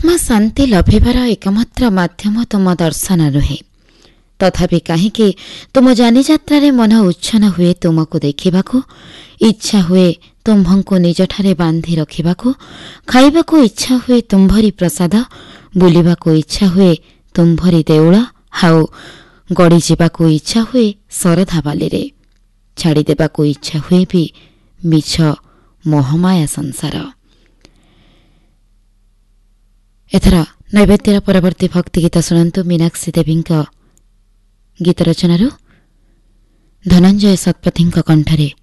आत्मा शांति लभिबार एकमात्र माध्यम तुम दर्शन नुहे। तथापि काहींकि तुम जानी यात्रा मन उच्छन हुए तुमको देखा, इच्छा हुए तुम्भंको निजठारे बांधि रखिबाकू, खाइबाकू इच्छा हुए तुम्भरी प्रसाद, बुलिबाकू इच्छा हुए तुम्भरी देउळ, हाउ गड़ी जिबाकू इच्छा हुए सरधा बालीरे, छाड़ी देबाकू इच्छा हुए भी मिछ मोहमाया संसार। एथर नैवेद्यर परवर्ती भक्ति गीत शुणु मीनाक्षी देवी गीत रचनारू धनंजय शतपथी कंठरे